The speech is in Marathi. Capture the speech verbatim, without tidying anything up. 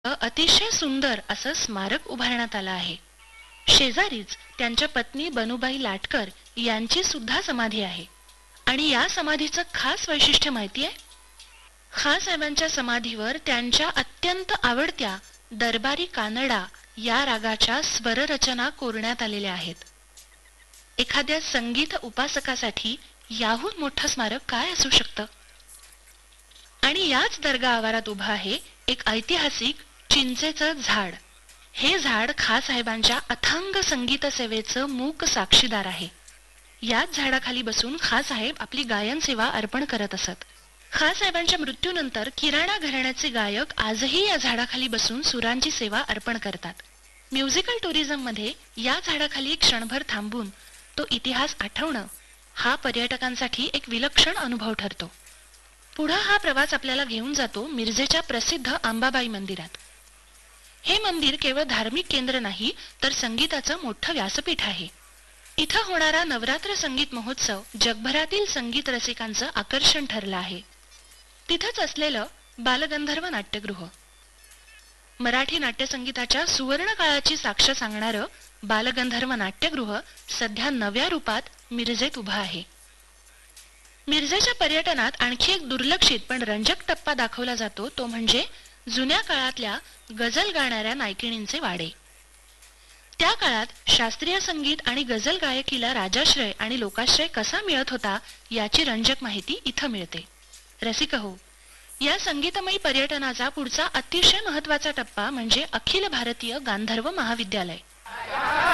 अ- अतिशय सुंदर असं स्मारक उभारण्यात आलं आहे. शेजारीच त्यांच्या पत्नी बनूबाई लाटकर यांची सुद्धा समाधी आहे. आणि या समाधीचं खास वैशिष्ट्य माहिती आहे? खासाहेबांच्या समाधीवर त्यांच्या अत्यंत आवडत्या दरबारी कानडा या रागाच्या स्वररचना कोरण्यात आलेल्या आहेत. एखाद्या संगीत उपासकासाठी याहून मोठं स्मारक काय असू शकतं? आणि याच दर्गा आवारात उभं आहे एक ऐतिहासिक चिंचेचं झाड. हे झाड खासाहेबांच्या अथांग संगीत सेवेचं मूक साक्षीदार आहे. याच झाडाखाली बसून खासाहेब आपली गायन सेवा अर्पण करत असत. खासाहेबांच्या मृत्यूनंतर किराणा घराण्याचे गायक आजही या झाडाखाली बसून सुरांची सेवा अर्पण करतात. म्युझिकल टुरिझम मध्ये या झाडाखाली क्षणभर थांबून तो इतिहास आठवणं हा पर्यटकांसाठी एक विलक्षण अनुभव ठरतो. पुढे हा प्रवास आपल्याला घेऊन जातो मिरजेच्या प्रसिद्ध अंबाबाई मंदिरात. हे मंदिर केवळ धार्मिक केंद्र नाही तर संगीताचं मोठं व्यासपीठ आहे. इथं होणारा नवरात्र संगीत महोत्सव जगभरातील संगीत रसिकांचं आकर्षण ठरलं आहे. तिथंच असलेलं बालगंधर्व नाट्यगृह, मराठी नाट्यसंगीताच्या सुवर्ण काळाची साक्ष सांगणारं बालगंधर्व नाट्यगृह सध्या नव्या रूपात मिरजेत उभं आहे. मिरजेच्या पर्यटनात आणखी एक दुर्लक्षित पण रंजक टप्पा दाखवला जातो तो म्हणजे जुन्या काळातल्या गझल गाणाऱ्या नायकिणींचे वाडे. त्या काळात शास्त्रीय संगीत आणि गझल गायकीला राजाश्रय आणि लोकाश्रय कसा मिळत होता याची रंजक माहिती इथं मिळते. रसिक हो, या संगीतमयी पर्यटनाचा पुढचा अतिशय महत्वाचा टप्पा म्हणजे अखिल भारतीय गांधर्व महाविद्यालय.